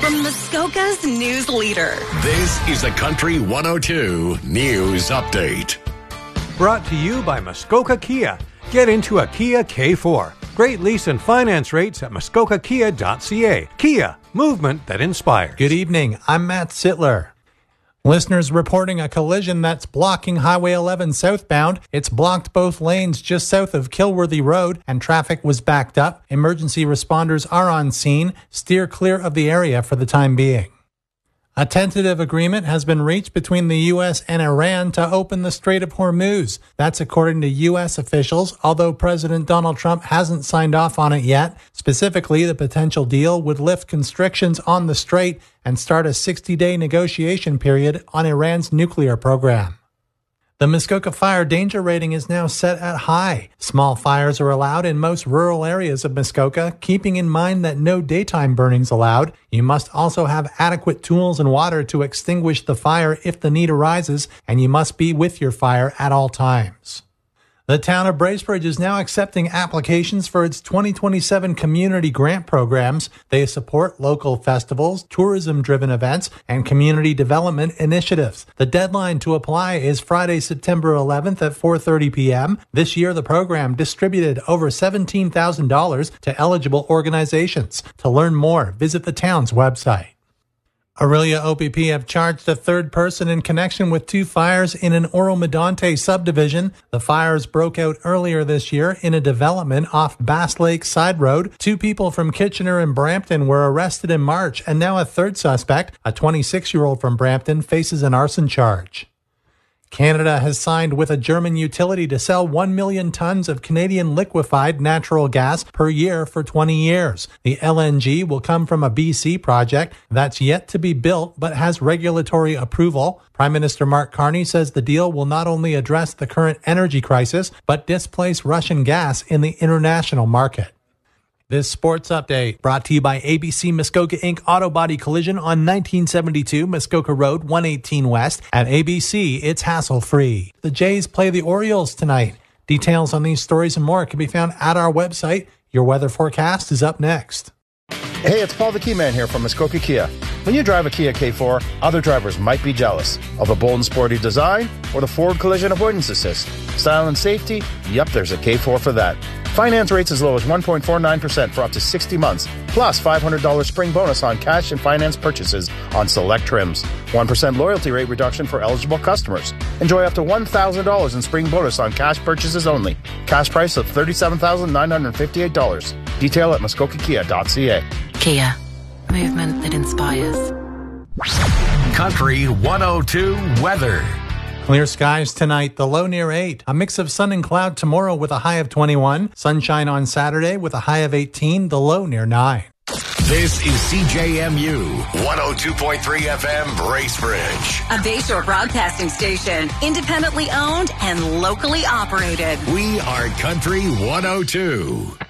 from Muskoka's news leader. This is the Country 102 News Update. Brought to you by Muskoka Kia. Get into a Kia K4. Great lease and finance rates at muskokakia.ca. Kia, movement that inspires. Good evening. I'm Matt Sittler. Listeners reporting a collision that's blocking Highway 11 southbound. It's blocked both lanes just south of Kilworthy Road, and traffic was backed up. Emergency responders are on scene. Steer clear of the area for the time being. A tentative agreement has been reached between the U.S. and Iran to open the Strait of Hormuz. That's according to U.S. officials, although President Donald Trump hasn't signed off on it yet. Specifically, the potential deal would lift constrictions on the strait and start a 60-day negotiation period on Iran's nuclear program. The Muskoka fire danger rating is now set at high. Small fires are allowed in most rural areas of Muskoka, keeping in mind that no daytime burnings allowed. You must also have adequate tools and water to extinguish the fire if the need arises, and you must be with your fire at all times. The town of Bracebridge is now accepting applications for its 2027 community grant programs. They support local festivals, tourism-driven events, and community development initiatives. The deadline to apply is Friday, September 11th at 4:30 p.m. This year, the program distributed over $17,000 to eligible organizations. To learn more, visit the town's website. Orillia OPP have charged a third person in connection with two fires in an Oro-Medonte subdivision. The fires broke out earlier this year in a development off Bass Lake Side Road. Two people from Kitchener and Brampton were arrested in March, and now a third suspect, a 26-year-old from Brampton, faces an arson charge. Canada has signed with a German utility to sell 1 million tons of Canadian liquefied natural gas per year for 20 years. The LNG will come from a BC project that's yet to be built but has regulatory approval. Prime Minister Mark Carney says the deal will not only address the current energy crisis but displace Russian gas in the international market. This sports update brought to you by ABC Muskoka Inc. Auto Body Collision on 1972 Muskoka Road, 118 West. At ABC, it's hassle-free. The Jays play the Orioles tonight. Details on these stories and more can be found at our website. Your weather forecast is up next. Hey, it's Paul the Key Man here from Muskoka Kia. When you drive a Kia K4, other drivers might be jealous of the bold and sporty design or the forward collision avoidance assist. Style and safety? Yep, there's a K4 for that. Finance rates as low as 1.49% for up to 60 months, plus $500 spring bonus on cash and finance purchases on select trims. 1% loyalty rate reduction for eligible customers. Enjoy up to $1,000 in spring bonus on cash purchases only. Cash price of $37,958. Detail at muskokakia.ca. Kia, movement that inspires. Country 102 weather. Clear skies tonight, the low near 8. A mix of sun and cloud tomorrow with a high of 21. Sunshine on Saturday with a high of 18, the low near 9. This is CJMU 102.3 FM Bracebridge. A Bayshore broadcasting station, independently owned and locally operated. We are Country 102.